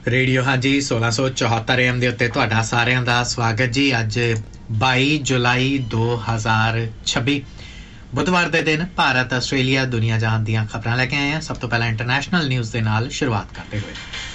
Radio हाँ जी 1674 AM ਦੇ ਉੱਤੇ ਤੁਹਾਡਾ ਸਾਰਿਆਂ ਦਾ ਸਵਾਗਤ ਜੀ। ਅੱਜ 22 ਜੁਲਾਈ 2026 ਬੁੱਧਵਾਰ ਦੇ ਦਿਨ ਭਾਰਤ ਆਸਟ੍ਰੇਲੀਆ ਦੁਨੀਆ ਜਹਾਨ ਦੀਆਂ ਖਬਰਾਂ ਲੈ ਕੇ ਆਏ ਹਾਂ। ਸਭ ਤੋਂ ਪਹਿਲਾਂ ਇੰਟਰਨੈਸ਼ਨਲ ਨਿਊਜ਼ ਦੇ ਨਾਲ ਸ਼ੁਰੂਆਤ ਕਰਦੇ ਹੋਏ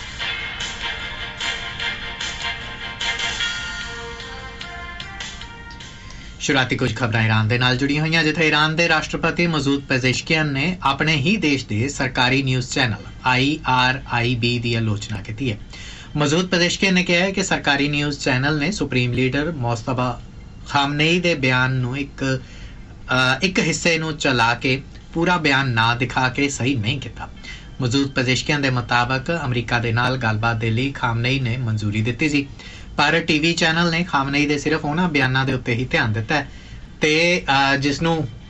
शुरुआती कुछ खबरां ईरान दे नाल जुड़ी हुई, जिथे ईरान के राष्ट्रपति मसूद पेजेश्कियान ने अपने ही देश के सरकारी न्यूज़ चैनल IRIB की आलोचना की है। मसूद पेजेश्कियान ने कहा है कि सरकारी न्यूज़ चैनल ने सुप्रीम लीडर मुस्तफा खामनेई के बयान नूं एक हिस्से नूं चला के पूरा बयान ना दिखा के सही नहीं किया। मसूद पेजेश्कियान के मुताबिक अमरीका के नाल गलबात के लिए खामनेई ने मंजूरी दी सी, पर टीवी चैनल ने खामनेई दे सिर्फ उन्हां बयानां दे उत्ते ही ध्यान दिता है ते जिसनूं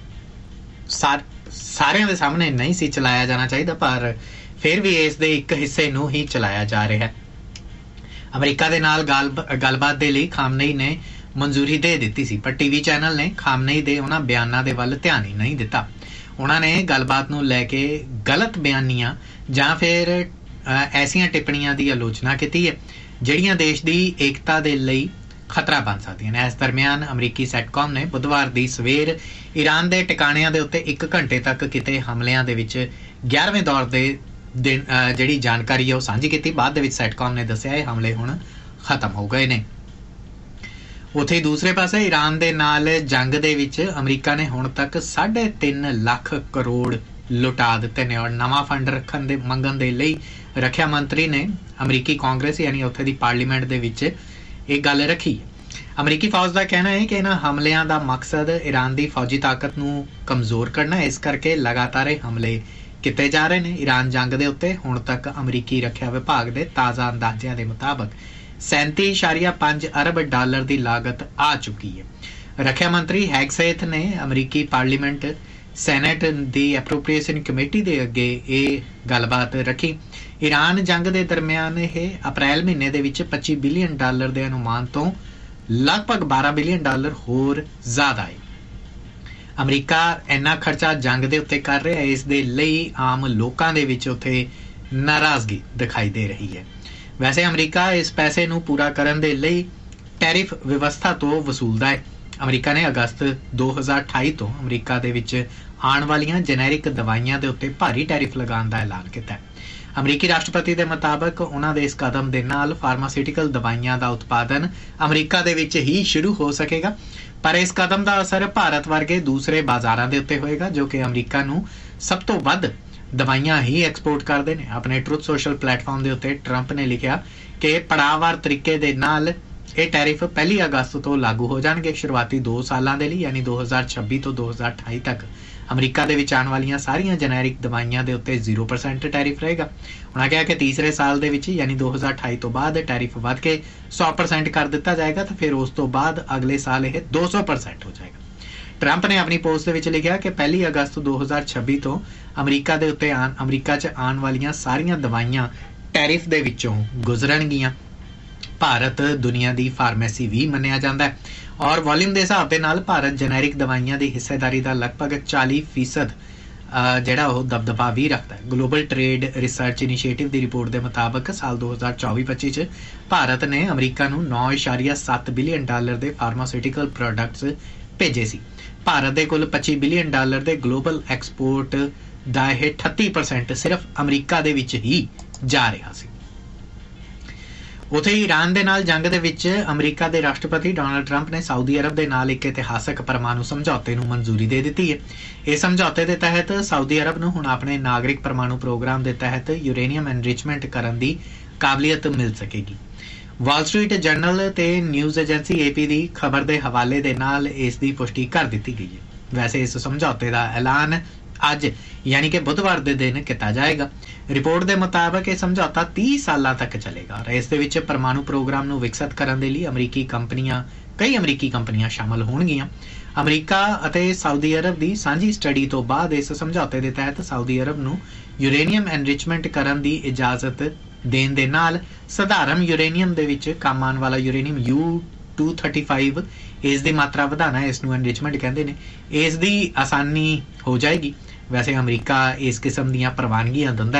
सारिਆਂ ਦੇ सामने नहीं सी चलाया जाना चाहिए, पर फिर भी इस दे एक हिस्से नूं ही चलाया जा रहा है। अमरीका दे नाल गलबात दे लई खामनेई ने मंजूरी दे दित्ती सी, पर टीवी चैनल ने खामनेई दे उन्हां बयानां दे वल ध्यान ही नहीं दिता। उन्होंने गलबात नूं लैके गलत बयानियां जां फिर ऐसियां टिप्पणियां दी आलोचना की है ਜਿਹੜੀਆਂ देश की एकता के लिए खतरा बन सकदियां ने। इस दरमियान अमरीकी सैटकॉम ने बुधवार की सवेर ईरान के टिकाणियां दे उत्ते 1 घंटे तक किते हमलियां दे विच 11वें दौर के दिन जिहड़ी जानकारी है वो साझी की। बाद दे विच सैटकॉम ने दस्सिया ये हमले हुण खत्म हो गए ने। उत्थे दूसरे पासे ईरान दे नाल जंग दे विच अमरीका ने हुण तक 3.5 लाख करोड़ लुटा दिते ने और नवा फंड रखण दे मंगण दे लई रक्षा मंत्री ने अमरीकी कांग्रेस यानी उत्थे दी पार्लीमेंट दे विच एक गल रखी। अमरीकी फौज का कहना है कि इन्हां हमलियां दा मकसद ईरान दी फौजी ताकत नूं कमजोर करना है, इस करके लगातार हमले किए जा रहे हैं। ईरान जंग दे उत्ते हुण तक अमरीकी रक्षा विभाग दे ताज़ा अंदाजिਆਂ दे मुताबिक 37.5 अरब डॉलर की लागत आ चुकी है। रक्षा मंत्री हैगसेथ ने अमरीकी पार्लीमेंट सैनेट की एप्रोप्रिएशन कमेटी के अगे ये गलबात रखी। ईरान जंग के दरमियान यह अप्रैल महीने के 25 बिलियन डॉलर के अनुमान तो लगभग 12 बिलियन डॉलर होर ज्यादा है। अमरीका इन्ना खर्चा जंग के उत्ते कर रहा है, इस दे लई आम लोगों के विच उत्थे नाराजगी दिखाई दे रही है। वैसे अमरीका इस पैसे नूं पूरा करन दे लई टैरिफ व्यवस्था तो वसूलदा है। अमरीका ने अगस्त 2028 तो अमरीका दे विच आने वालियां जेनेरिक दवाइयां दे उत्ते भारी टैरिफ लगाउण दा ऐलान कीता है। अमरीकी राष्ट्रपति के मुताबिक उन्हां दे इस कदम दे नाल फार्मास्यूटिकल दवाइयां दा उत्पादन अमरीका दे विच ही शुरू हो सकेगा, पर इस कदम का असर भारत वर्गे दूसरे बाजारां दे उत्ते होएगा जो कि अमरीका नूं सब तो वध दवाइयां ही एक्सपोर्ट करते हैं। अपने ट्रुथ सोशल प्लेटफॉर्म के उत्ते ट्रंप ने लिखा कि पड़ाववार तरीके दे नाल ਇਹ टैरिफ 1 अगस्त तो लागू हो जाएंगे। शुरुआती 2 सालों के लिए यानी 2026 तो 2028 तक अमरीका के विच आने वाली सारिया जेनेरिक दवाइयां के उत्ते 0% टैरिफ रहेगा। उन्होंने कहा कि तीसरे साल के विच यानी 2028 तो बाद टैरिफ वध के 100% कर दिता जाएगा, तो फिर उस तो बाद अगले साल यह 200% हो जाएगा। ट्रंप ने अपनी पोस्ट के लिखा कि 1 अगस्त 2026 तो अमरीका के उत्ते अमरीका च आने वाली सारिया दवाइयां टैरिफ के विचों गुजरनगियां। भारत दुनिया की फार्मेसी भी मन्निया जाता है और वॉल्यूम के हिसाब के नाल भारत जेनेरिक दवाइयां की हिस्सेदारी का लगभग 40% जिहड़ा वो दबदबा भी रखता है। ग्लोबल ट्रेड रिसर्च इनिशिएटिव की रिपोर्ट के मुताबिक साल 2024-25 भारत ने अमरीका नूं 9.7 बिलियन डॉलर के फार्मास्यूटिकल प्रोडक्ट्स भेजे सी। भारत के कुल 25 बिलियन डॉलर के ग्लोबल एक्सपोर्ट का यह 38% सिर्फ अमरीका दे विच ही जा रहा सी। उत्थे ईरान दे नाल जंग दे विच अमरीका के राष्ट्रपति डोनाल्ड ट्रंप ने सऊदी अरब के नाल एक इतिहासक परमाणु समझौते नूं मंजूरी दे दी है। इस समझौते के तहत सऊदी अरब नूं हुण अपने नागरिक परमाणु प्रोग्राम के तहत यूरेनियम एनरिचमेंट करन दी काबलियत मिल सकेगी। वॉल स्ट्रीट जर्नल ते न्यूज़ एजेंसी AP की खबर के हवाले दे नाल इस दी पुष्टि कर दी गई है। वैसे इस समझौते का ऐलान अज यानी कि बुधवार के दिन किया जाएगा। रिपोर्ट के मुताबिक यह समझौता 30 साल तक चलेगा और इस दे विच परमाणु प्रोग्राम नूं विकसित करने के लिए कई अमरीकी कंपनियां शामिल होणगियां। अमरीका अते सऊदी अरब की सांझी स्टडी तो बाद इस समझौते के तहत सऊदी अरब नूं यूरेनियम एनरिचमेंट करने की इजाजत देण दे नाल सधारण यूरेनियम दे विच काम आने वाला यूरेनियम U-235 इस दी मात्रा वधाना, इसनूं एनरिचमेंट कहते हैं, इस दी आसानी हो जाएगी। वैसे अमरीका इस किस्म दीयां प्रवानगियां दिंदा है।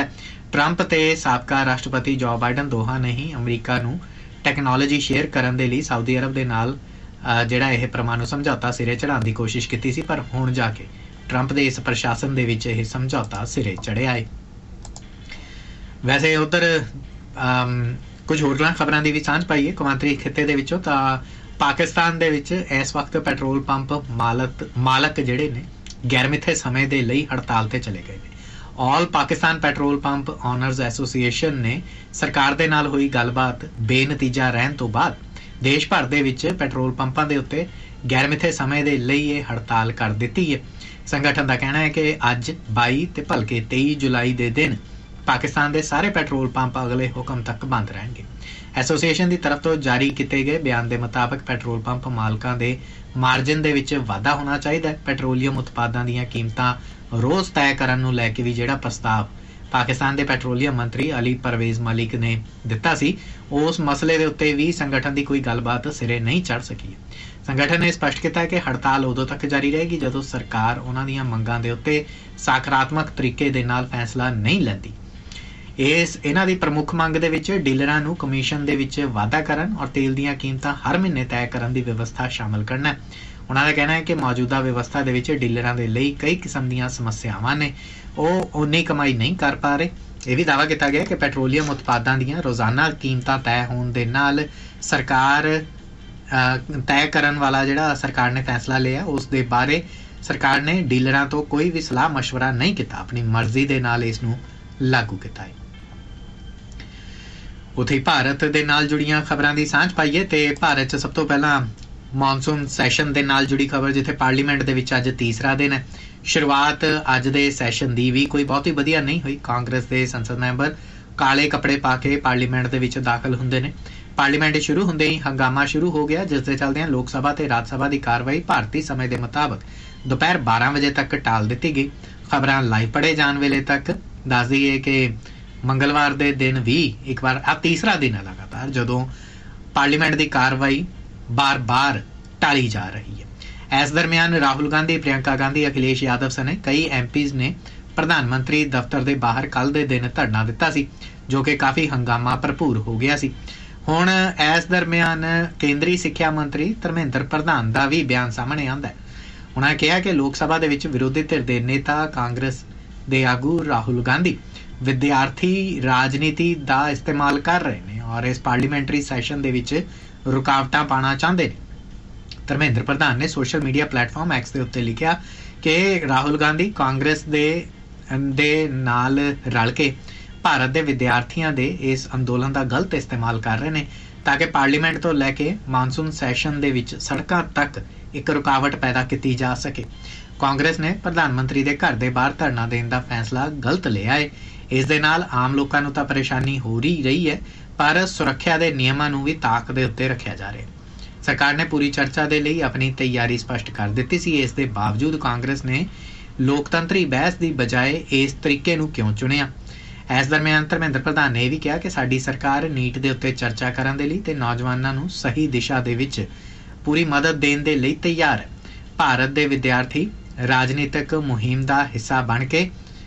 ट्रंप ते साबका राष्ट्रपति जो बाइडन दोहां ने ही अमरीका नूं टैक्नोलॉजी शेयर करन दे लई सऊदी अरब दे नाल ਜਿਹੜਾ ਇਹ परमाणु समझौता सिरे चढ़ाउण दी कोशिश कीती सी, पर हुण जाके ट्रंप दे इस प्रशासन दे विच ਇਹ समझौता सिरे चढ़िਆ है। वैसे उधर कुछ होरलां खबरां दी भी सांझ पाईए कौमांतरी खिते दे विचों तां पाकिस्तान दे विच इस वक्त पेट्रोल पंप मालक ਜਿਹੜੇ ਨੇ गैरमिथे समय ਦੇ ਲਈ हड़ताल ਤੇ चले गए ਨੇ। All Pakistan petrol pump honours association ने सरकार दे नाल होई गलबात बेनतीजा रहन तो बाद देश भर दे विच पेट्रोल पंपां दे उत्ते गैरमिथे समय दे लई ये हड़ताल कर दित्ती है। संगठन का कहना है कि अज 22 ते भलके 23 जुलाई दे दिन पाकिस्तान दे सारे पेट्रोल पंप अगले हुक्म तक बंद रहेंगे। एसोसीएशन की तरफ तो जारी किए गए बयान के मुताबिक petrol pump मालकां they margin they विच वाधा होना चाहिए। पेट्रोलीयम उत्पादां दीयां कीमतां रोज़ तय करन नूं लैके भी जिहड़ा प्रस्ताव पाकिस्तान के पेट्रोलीयम मंत्री अली परवेज मलिक ने दिता सी, उस मसले के उत्ते भी संगठन की कोई गलबात सिरे नहीं चढ़ सकी। संगठन ने स्पष्ट किया कि हड़ताल उदों तक जारी रहेगी जदों सरकार उन्हां दीयां मंगां दे उत्ते सकारात्मक तरीके दे नाल फैसला नहीं लैंदी। इन्हां दी प्रमुख मंग दे विच डीलरां नूं कमीशन दे विच वाधा करन और तेल दीयां कीमतां हर महीने तय करन दी व्यवस्था शामिल करना है। उन्हां दा कहना है कि मौजूदा व्यवस्था दे विच डीलरां दे लई कई किस्म दीयां समस्यावां ने, ਉਹ उन्नी कमाई नहीं कर पा रहे। यह भी दावा किया गया कि पेट्रोलीयम उत्पादों दीयां रोजाना कीमतां तय होने दे नाल सरकार तय करन वाला जिहड़ा सरकार ने फैसला लिया उस दे बारे सरकार ने डीलरां तो कोई भी सलाह मशवरा नहीं किया, अपनी मर्जी दे नाल इस नूं लागू किया है। उत्थे भारत दे नाल जुड़ियां खबरां दी सांझ पाईए ते भारत च सब तो पहला मॉनसून सैशन दे नाल जुड़ी खबर जिथे पार्लीमेंट दे विच अज तीसरा दिन है। शुरुआत अज दे सैशन दी भी कोई बहुत ही वधिया नहीं हुई। कांग्रेस दे संसद मैंबर काले कपड़े पा के पार्लीमेंट दे विच दाखिल हुंदे ने। पार्लीमेंट शुरू हुंदे ही हंगामा शुरू हो गया, जिस दे चलदियां लोक सभा ते राज सभा की कार्रवाई भारतीय समय के मुताबिक दोपहर 12 बजे तक टाल दी गई। खबरां लाइव पढ़े जाने वेले तक दस दईए कि मंगलवार दे दिन भी एक बार आ तीसरा दिन है लगातार जदों पार्लीमेंट की कार्रवाई बार बार टाली जा रही है। इस दरमियान राहुल गांधी, प्रियंका गांधी, अखिलेश यादव सने कई एमपीज ने प्रधानमंत्री दफ्तर के बाहर कल के दिन धरना दिता सी, जो कि काफ़ी हंगामा भरपूर हो गया सी। हुण इस दरमियान केंद्रीय सिक्ख्या मंत्री धर्मेंद्र प्रधान का भी बयान सामने आंदा है। उन्होंने कहा कि लोक सभा दे विच विरोधी धिर दे नेता कांग्रेस दे आगू राहुल गांधी विद्यार्थी राजनीति का इस्तेमाल कर रहे हैं और इस पार्लीमेंटरी सैशन दे विच रुकावटां पाना चाहते हैं। धर्मेंद्र प्रधान ने सोशल मीडिया प्लेटफॉर्म एक्स के उत्ते लिखा कि राहुल गांधी कांग्रेस दे नाल रल के भारत के विद्यार्थियों के इस अंदोलन का गलत इस्तेमाल कर रहे हैं ताकि पार्लीमेंट तो लैके मानसून सैशन दे विच सड़कों तक एक रुकावट पैदा की जा सके। कांग्रेस ने प्रधानमंत्री के घर के बाहर धरना देने का फैसला गलत लिया है। इस दे नाल आम लोगों को तो परेशानी हो रही है, पर सुरक्षा के नियमों को भी ताक दे उत्ते रखा जा रहा है। सरकार ने पूरी चर्चा के लिए अपनी तैयारी स्पष्ट कर दी सी। इस दे बावजूद कांग्रेस ने लोकतंत्री बहस की बजाय इस तरीके नूं क्यों चुनिया। इस दरमियान धर्मेंद्र प्रधान ने यह भी कहा कि साडी सरकार नीट के उत्ते चर्चा करने के लिए ते नौजवानों नूं सही दिशा दे विच पूरी मदद देने के लिए तैयार है। भारत के विद्यार्थी राजनीतिक मुहिम का हिस्सा बन के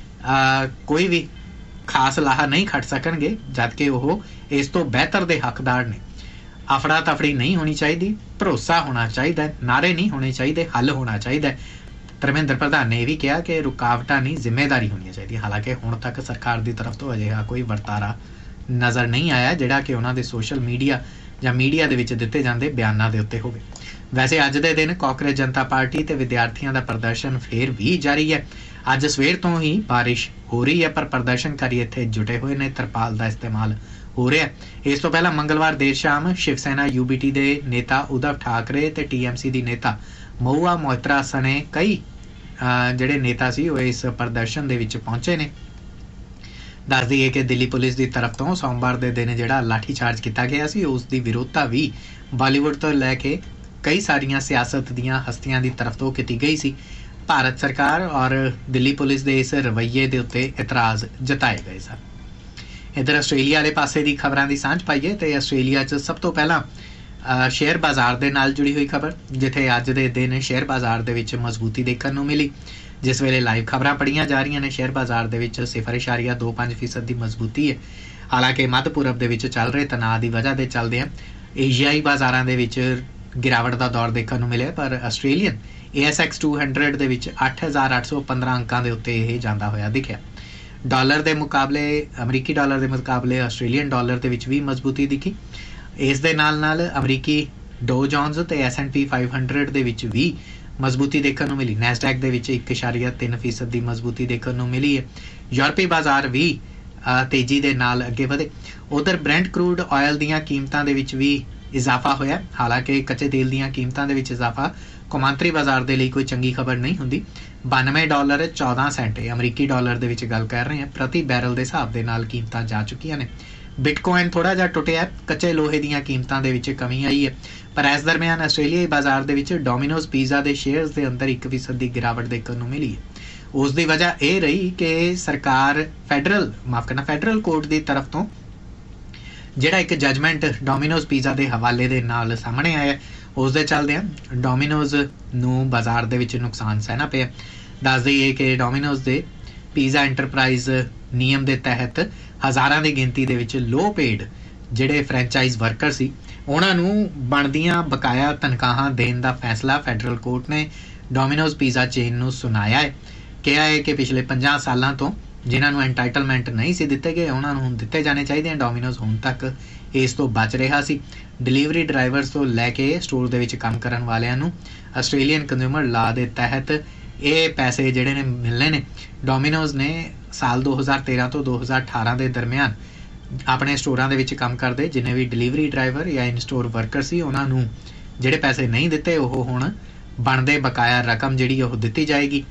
कोई भी खास लाहा नहीं खट सकणगे, जबकि वह इस तो बेहतर दे हकदार ने। अफड़ा तफड़ी नहीं होनी चाहिए, भरोसा होना चाहिए, नारे नहीं होने चाहिए, हल होना चाहिए। धर्मेंद्र प्रधान ने यह भी कहा कि रुकावटां नहीं जिम्मेदारी होनी चाहिए। हालांकि हुण तक सरकार की तरफ तो अजिहा कोई वर्तारा नज़र नहीं आया जिहड़ा कि उन्होंने सोशल मीडिया ਜਾਂ मीडिया ਦੇ ਵਿੱਚ ਦਿੱਤੇ ਜਾਂਦੇ ਬਿਆਨਾਂ ਦੇ ਉੱਤੇ ਹੋਵੇ। वैसे ਅੱਜ ਦੇ दिन ਕਾਂਗਰਸ जनता पार्टी ਤੇ ਵਿਦਿਆਰਥੀਆਂ ਦਾ ਪ੍ਰਦਰਸ਼ਨ ਫੇਰ ਵੀ ਜਾਰੀ ਹੈ। ਅੱਜ ਸਵੇਰ ਤੋਂ ही बारिश हो रही है, पर प्रदर्शनकारी ਇੱਥੇ जुटे हुए ने। ਤਰਪਾਲ ਦਾ इस्तेमाल हो रहा है। इस तो पहला मंगलवार देर शाम शिवसेना यूबीटी के नेता उद्धव ठाकरे ते टीएमसी की नेता महुआ मोइत्रा सने कई ਜਿਹੜੇ नेता सी वो इस प्रदर्शन ਦੇ ਵਿੱਚ पहुंचे ने। दस दईए कि दिल्ली पुलिस की तरफ तो सोमवार के दिन जिहड़ा लाठीचार्ज किया गया सी उसकी विरोधता भी बॉलीवुड तो लैके कई सारिया सियासत दीयां हस्तियां की तरफ तो की गई सी। भारत सरकार और दिल्ली पुलिस के इस रवैये के उत्ते इतराज़ जताए गए सन। इधर आस्ट्रेलिया वाले पासे की खबरां की सांझ पाईए तो आस्ट्रेलिया च सब तो पहला शेयर बाजार के नाल जुड़ी हुई खबर, जिथे अज के दिन शेयर बाजार के विच मजबूती देखने को मिली। जिस वेले लाइव खबरां पढ़ियां जा रही ने शेयर बाजार दे विच 0.25% की मजबूती है। हालांकि मध्य पूरब दे विच चल रहे तनाव की वजह के चलदे एशियाई बाजारां दे विच गिरावट का दौर देखने को मिले, पर आस्ट्रेलियन ASX 200 दे विच 8,815 अंकां दे उत्ते यह जांदा होया दिखिया। डॉलर के मुकाबले अमरीकी डॉलर के मुकाबले आस्ट्रेलियन डॉलर के विच भी मजबूती दिखी। इस दे नाल नाल अमरीकी डो जोन्स ते S&P 500 दे विच भी मजबूती देखने को मिली। नैसडैक दे विच 1.3% की मजबूती देखने को मिली है। यूरोपी बाजार भी तेजी दे नाल अगे वधे। उधर ब्रेंट क्रूड ऑयल दीयां कीमतां दे विच भी इजाफा होया। हालांकि कच्चे तेल दीयां कीमतां दे विच इजाफा कौमांतरी बाजार के लिए कोई चंगी खबर नहीं होंदी। $92.14 अमरीकी डॉलर दे विच गल कर रहे हैं प्रति बैरल के हिसाब के नाल कीमतां जा चुकियां ने। बिटकॉइन थोड़ा जिहा टुटिया, कच्चे लोहे दीयां कीमतां दे विच कमी आई है। पर इस दरम्यान आस्ट्रेलियाई बाजार दे विच डोमिनोज पिज़्ज़ा के शेयर्स के अंदर 1% की गिरावट देखने को मिली है। उसकी वजह यह रही कि सरकार फैडरल कोर्ट की तरफ तो जिहड़ा एक जजमेंट डोमिनोज पिज़्ज़ा के हवाले दे नाल सामने आया, उस दे चलदे डोमिनोज नूं बाजार दे विच नुकसान सहना पिया। दस दईए कि डोमिनोज दे पिज़्ज़ा एंटरप्राइज नियम के तहत हज़ारां की गिनती दे विच लो पेड जिहड़े फ्रैंचाइज वर्कर सी उन्हां नूं बनदियां बकाया तनखाहां देण दा फैसला फैडरल कोर्ट ने डोमिनोज पिज़्ज़ा चेन नूं सुनाया है। कहा है कि पिछले 50 सालों तो जिन्हां नूं एंटाइटलमेंट नहीं सी दिते गए उन्हां नूं दिते जाने चाहिए। डोमिनोज हुण तक इस तो बच रहा सी। डिलीवरी ड्राइवर्स तो लैके स्टोर दे विच काम करन वालियां नूं आस्ट्रेलियन कंज्यूमर लॉ के तहत ये पैसे जिहड़े ने मिलने ने। डोमिनोज ने साल 2013 तो 2018 के दरम्यान अपने स्टोरां दे विच काम करदे जिन्हें भी डिलीवरी ड्राइवर या इन स्टोर वर्कर सी उन्हां नूं जिहड़े पैसे नहीं दिते वो हुण बनदे बकाया रकम जिहड़ी ओह दित्ती जाएगी।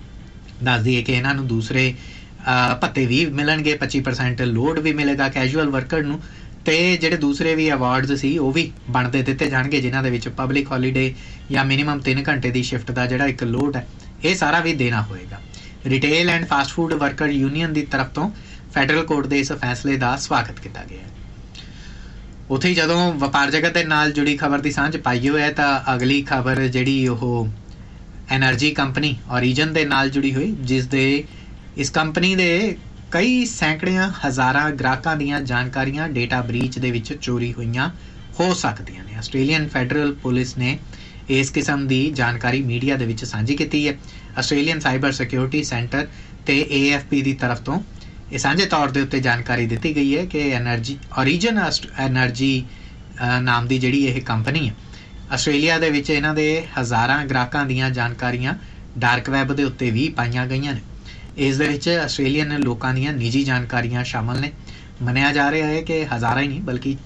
दस दईए कि इन्हां नूं दूसरे भत्ते भी मिलणगे, 25% लोड भी मिलेगा कैजुअल वर्कर नूं, ते जिहड़े दूसरे भी अवार्ड्स सी वो भी बनते दिते जाणगे जिन्हां दे विच पब्लिक हॉलीडे या मिनीमम 3 घंटे की शिफ्ट का जिहड़ा एक लोड है ये सारा भी देना होएगा। Retail and fast food worker union की तरफ तो फैडरल कोर्ट के इस फैसले का स्वागत किया गया है। उत्थे जदों वपार जगत के नाल जुड़ी खबर की सांझ पाई हुई है तो अगली खबर जिहड़ी ओह एनर्जी कंपनी ओरिजिन के नाल जुड़ी हुई, जिस दे इस कंपनी के कई सैकड़ियां हज़ारां ग्राहकां दीयां जानकारियां डेटा ब्रीच दे विच चोरी हुईयां हो सकदियां ने। आस्ट्रेलियन फैडरल पुलिस ने इस किस्म की जानकारी मीडिया दे विच सांझी की है। आस्ट्रेलियन साइबर सिक्योरिटी सेंटर ते AFP की तरफ तो यह सांझे तौर के उत्ते जानकारी दी गई है कि ओरिजिन एनर्जी नाम की जिहड़ी यह कंपनी है आस्ट्रेलिया दे विच इन्हां दे हज़ारां ग्राहकां दीयां जानकारियां डार्क वैब के उत्ते भी पाईयां गईयां ने। इस दे विच आस्ट्रेलियन लोकां दीयां निजी जानकारियां शामिल ने। मन्निया जा रहा है कि हज़ारां ही नहीं बल्कि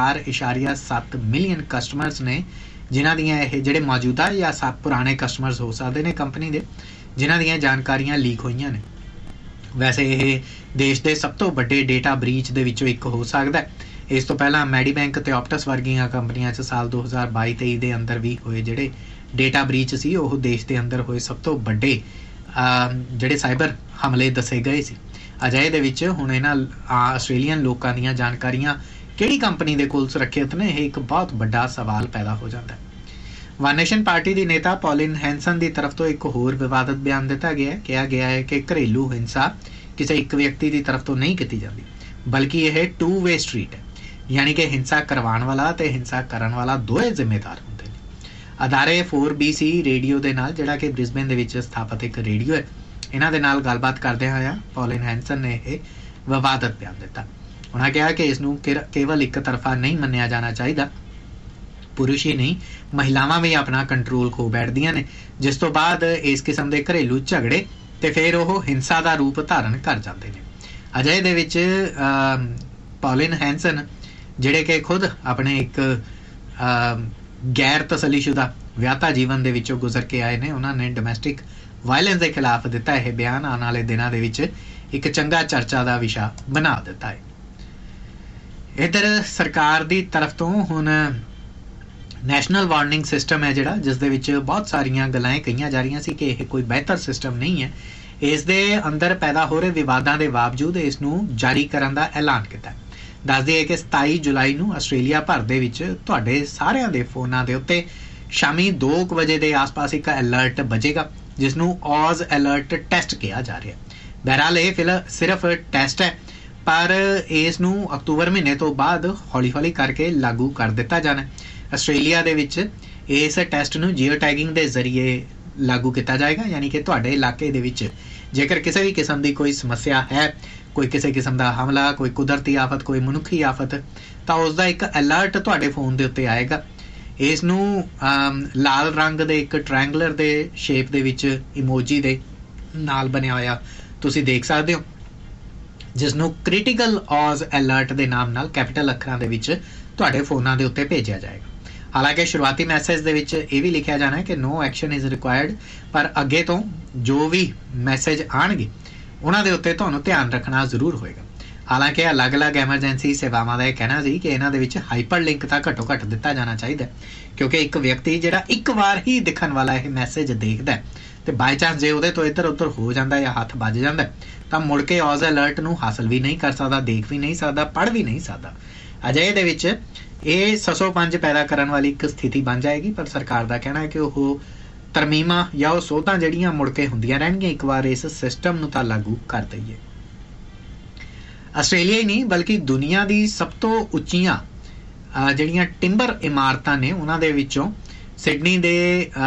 4.7 मिलियन कस्टमर्स ने जिन्हां दीयां यह जिहड़े मौजूदा या पुराने कस्टमर्स हो सकते हैं कंपनी के जिन्हां दीयां जानकारियां लीक होईयां ने। वैसे यह देश के सब तो बड़े डेटा ब्रीच दे विचों एक हो सकता है। इस तो पहला मैडीबैंक ते ऑप्टस वर्गियां कंपनियां साल 2022-23 के अंदर भी होए जिहड़े डेटा ब्रीच सी ओह देश के अंदर होए सब तो बड़े जिहड़े साइबर हमले दसे गए सी। अजे दे विच हुण इन्हां आस्ट्रेलियन लोकां दीयां जानकारियां किहड़ी कंपनी दे कोल सुरक्षित ने, यह एक बहुत बड़ा सवाल पैदा हो जाता है। वन नेशन पार्टी की नेता पॉलिन हैंसन की तरफ तो एक होर विवादित बयान दिता गया है। कहा गया है कि घरेलू हिंसा किसी एक व्यक्ति की तरफ तो नहीं की जाती बल्कि यह 2 वे स्ट्रीट है, यानी कि हिंसा करवाने वाला ते हिंसा करने वाला दोए जिम्मेदार होंगे। अदारे 4BC रेडियो के नाल जिहड़ा कि ब्रिस्बेन दे विच स्थापित एक रेडियो है, इन्हां दे नाल गलबात करदे होया पॉलिन हैंसन ने यह विवादित बयान दिता। उन्होंने कहा कि इसनूं केवल एक तरफा नहीं मन्निया जाना चाहिए। पुरुष ही नहीं महिलावां भी अपना कंट्रोल खो बैठदियां ने, जिस तो बाद इस किस्म के घरेलू झगड़े ते फिर वो हिंसा का रूप धारण कर जाते हैं। अजे दे विच पॉलिन हैंसन जिहड़े कि खुद अपने एक गैर तसलीशुदा विआहता जीवन दे विचों गुजर के आए ने, उन्होंने डोमैसटिक वायलेंस के खिलाफ दिता यह बयान आने वाले दिनों के विच एक चंगा चर्चा का विषय बना दिता है। इधर सरकार की तरफ तो हुण नैशनल वार्निंग सिस्टम है जिहड़ा जिस दे विच बहुत सारियां गल्लां कहीआं जा रही सी कि यह कोई बेहतर सिस्टम नहीं है। इस दे अंदर पैदा हो रहे विवादां दे बावजूद इसनूं जारी करन दा ऐलान किया। दस दिए कि 27 जुलाई नूं आस्ट्रेलिया भर दे विच तुहाडे सारिਆਂ दे फोनां दे उत्ते शामी 2 बजे के आस पास एक अलर्ट बजेगा। जिसनूं ऑज अलर्ट टेस्ट कहा जा रहा है। बहरहाल ये सिर्फ टेस्ट है, पर इस नूं अक्तूबर महीने तो बाद हौली हौली करके लागू कर दिता जाना है। आस्ट्रेलिया दे विच इस टैसट नूं जियो टैगिंग के जरिए लागू किया जाएगा, यानी कि तुहाडे इलाके दे विच जेकर किसी भी किस्म की कोई समस्या है, कोई किसी किस्म का हमला, कोई कुदरती आफत, कोई मनुखी आफत, तो उसका एक अलर्ट तुहाडे फोन के उत्ते आएगा। इस नूं लाल रंग दे एक ट्रायंगुलर दे शेप दे विच इमोजी दे नाल बनिया होया तुसीं देख सकते हो, जिसनूं क्रिटिकल ऑज अलर्ट के नाम नाल कैपिटल अखरां दे विच तुहाडे फोनां दे उत्ते भेजिया जाएगा। हालांकि शुरुआती मैसेज दे विच ये भी लिखा जाना है कि नो एक्शन इज़ रिक्वायर्ड, पर अगे तो जो भी मैसेज आएंगे उन्हां दे उत्ते तुहानूं ध्यान रखना जरूर होएगा। हालांकि अलग अलग एमरजेंसी सेवावां दा यह कहना सी कि इन्हां दे विच हाइपर लिंक तां घट्टो घट्ट दिता जाना चाहिए, क्योंकि एक व्यक्ति जिहड़ा एक बार ही दिखण वाला यह मैसेज देखदा है तो बाय चांस जे उहदे तो इधर उधर हो जाता या हथ बज जाता तो मुड़ के ऑज अलर्ट नूं हासिल भी नहीं कर सकता, देख भी नहीं सकता, पढ़ भी नहीं सकता। अजे दे विच ये ससोपंज पैदा करने वाली एक स्थिति बन जाएगी, पर सरकार का कहना है कि वह तरमीमा या वह सोधां जिहड़ियां मुड़ के हुंदियां रहणगीਆਂ एक बार इस सिस्टम नूं तां लागू कर दईए। आस्ट्रेलिया ही नहीं बल्कि दुनिया की सब तो उच्चियां जिहड़ियां टिंबर इमारतां ने उन्हां दे विचों सिडनी दे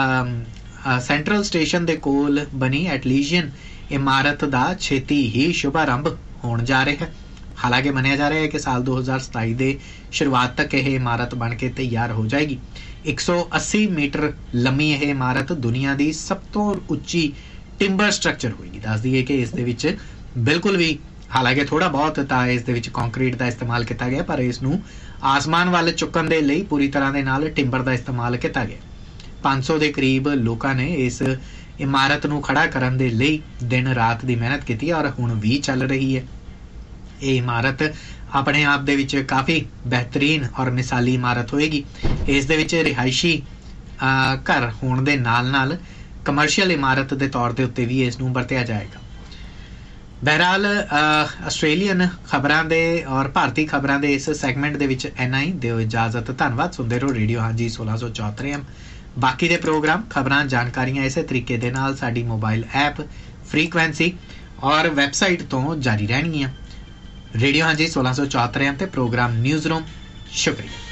सेंट्रल स्टेशन के कोल बनी एटलीजियन इमारत का छेती ही शुभारंभ होने जा रहा है। हालांकि मनिया जा रहा है कि साल 2027 के शुरुआत तक यह इमारत बन के तैयार हो जाएगी। 180 मीटर लंबी यह इमारत दुनिया की सब तो उच्ची टिंबर स्ट्रक्चर होगी। दस दिए कि इस दे विच बिल्कुल भी, हालांकि थोड़ा बहुत तो इस दे विच कंक्रीट का इस्तेमाल किया गया, पर इसनूं आसमान वाल चुकन के लिए पूरी तरह के नाल टिंबर का इस्तेमाल किया गया। 500 के करीब लोगों ने इस इमारत नूं खड़ा करन दे लई दिन रात की मेहनत की और हुण भी चल रही है। ये इमारत अपने आप दे विच काफ़ी बेहतरीन और मिसाली इमारत होएगी। इस दे विच रिहायशी घर होने दे नाल नाल कमर्शियल इमारत के तौर के उत्ते भी इसनूं वरतिया जाएगा। बहरहाल आस्ट्रेलियन खबरां दे और भारतीय खबरां दे इस सैगमेंट दे विच इन्ना ही। दिओ इजाजत, धन्नवाद। सुनते रहो रेडियो हांजी 1674 FM। बाकी दे प्रोग्राम, खबरां, जानकारियां इस तरीके दे नाल साडी मोबाइल ऐप, फ्रीक्वेंसी और वैबसाइट तो जारी रहणगीਆਂ। रेडियो हांजी 1674 FM ते प्रोग्राम न्यूज़ रूम। शुक्रिया।